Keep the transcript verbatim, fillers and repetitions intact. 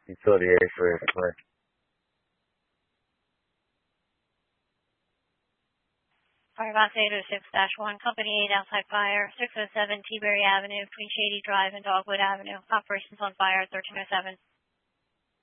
Utility area for for Firefox eight oh six dash one, Company eight outside fire, six oh seven T-Berry Avenue, between Shady Drive and Dogwood Avenue. Operations on fire, thirteen oh seven.